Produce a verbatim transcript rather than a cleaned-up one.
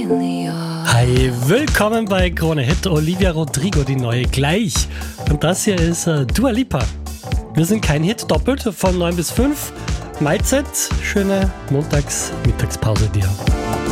Hi, willkommen bei Krone Hit. Olivia Rodrigo, die neue gleich. Und das hier ist uh, Dua Lipa. Wir sind kein Hit, doppelt von neun bis fünf. Mahlzeit, schöne Montags-Mittagspause dir.